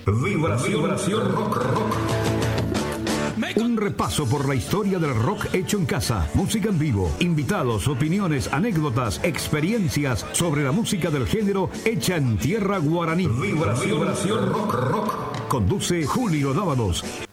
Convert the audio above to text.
Vibración Rock. Un repaso por la historia del rock hecho en casa, música en vivo, invitados, opiniones, anécdotas, experiencias sobre la música del género hecha en tierra guaraní. Vibración Rock. Conduce Julio Dávalos.